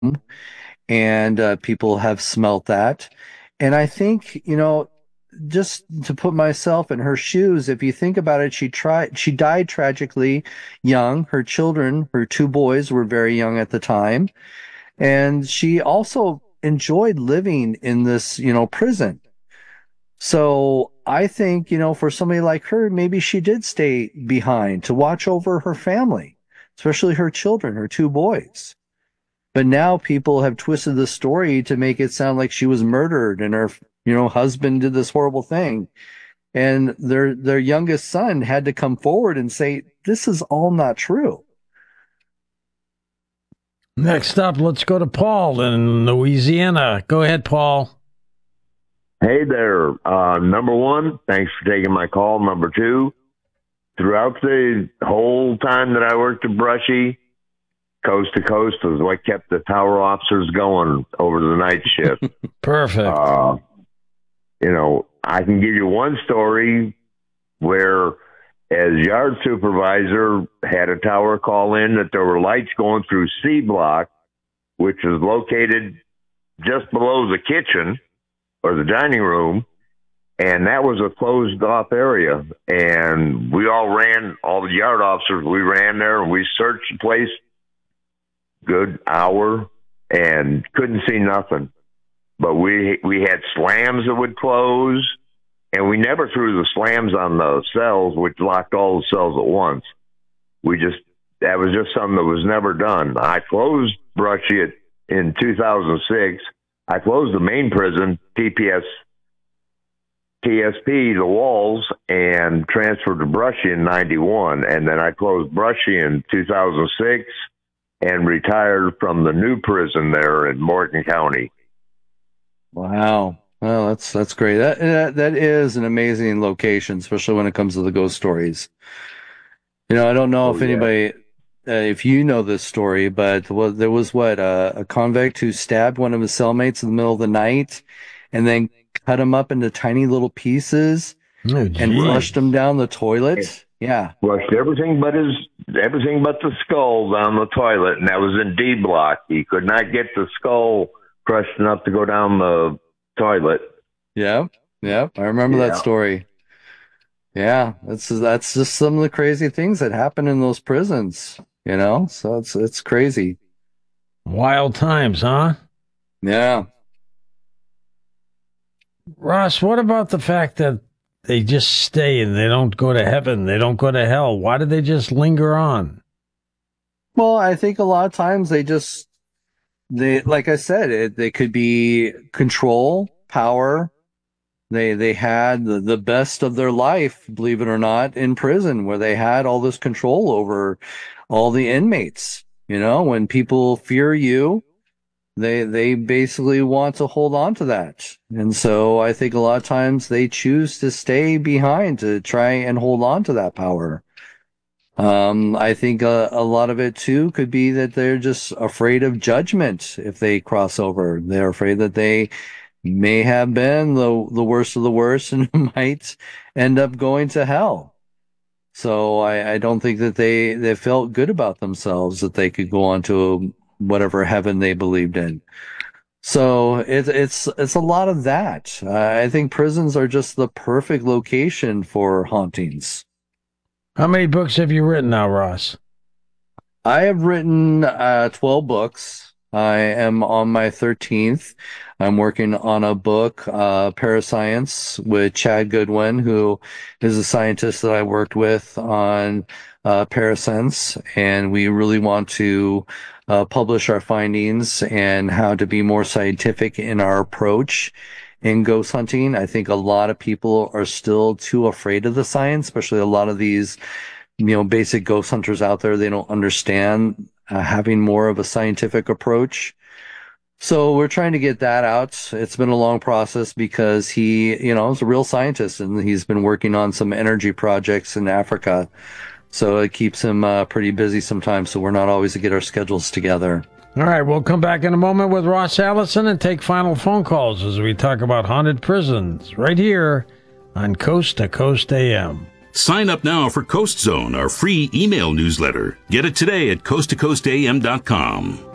and people have smelt that. And I think, just to put myself in her shoes, if you think about it, she died tragically young. Her children, her two boys, were very young at the time. And she also enjoyed living in this, prison. So I think, for somebody like her, maybe she did stay behind to watch over her family, especially her children, her two boys. But now people have twisted the story to make it sound like she was murdered and her, husband did this horrible thing. And their youngest son had to come forward and say, this is all not true. Next up, let's go to Paul in Louisiana. Go ahead, Paul. Hey there. Number one, thanks for taking my call. Number two, throughout the whole time that I worked at Brushy, coast to coast was what kept the tower officers going over the night shift. Perfect. I can give you one story where, as yard supervisor, had a tower call in that there were lights going through C block, which is located just below the kitchen or the dining room, and that was a closed off area. And we all the yard officers, we ran there and we searched the place good hour and couldn't see nothing. But we had slams that would close, and we never threw the slams on the cells, which locked all the cells at once. That was just something that was never done. I closed Brushy in 2006. I closed the main prison, TSP, the walls, and transferred to Brushy in 91. And then I closed Brushy in 2006 and retired from the new prison there in Morton County. Wow. Well, that's great. That is an amazing location, especially when it comes to the ghost stories. I don't know if anybody, if you know this story, but there was a convict who stabbed one of his cellmates in the middle of the night, and then cut him up into tiny little pieces and flushed him down the toilet. Yeah, flushed everything but the skull down the toilet, and that was in D block. He could not get the skull crushed enough to go down the toilet. Yeah, I remember that story. Yeah, that's just some of the crazy things that happen in those prisons. So it's crazy. Wild times, huh? Yeah. Ross, what about the fact that they just stay and they don't go to heaven, they don't go to hell? Why do they just linger on? Well, I think a lot of times they, like I said, they could be control, power. They had the best of their life, believe it or not, in prison, where they had all this control over all the inmates. When people fear you, they basically want to hold on to that. And so I think a lot of times they choose to stay behind to try and hold on to that power. I think a lot of it too could be that they're just afraid of judgment if they cross over. They're afraid that they may have been the worst of the worst and might end up going to hell. So I don't think that they felt good about themselves that they could go on to whatever heaven they believed in. So it's a lot of that. I think prisons are just the perfect location for hauntings. How many books have you written now, Ross? I have written 12 books. I am on my 13th. I'm working on a book, Parascience, with Chad Goodwin, who is a scientist that I worked with on Parasense. And we really want to publish our findings and how to be more scientific in our approach in ghost hunting. I think a lot of people are still too afraid of the science, especially a lot of these, basic ghost hunters out there. They don't understand having more of a scientific approach. So we're trying to get that out. It's been a long process because he, is a real scientist and he's been working on some energy projects in Africa. So it keeps him pretty busy sometimes. So we're not always to get our schedules together. All right, we'll come back in a moment with Ross Allison and take final phone calls as we talk about haunted prisons right here on Coast to Coast AM. Sign up now for Coast Zone, our free email newsletter. Get it today at coasttocoastam.com.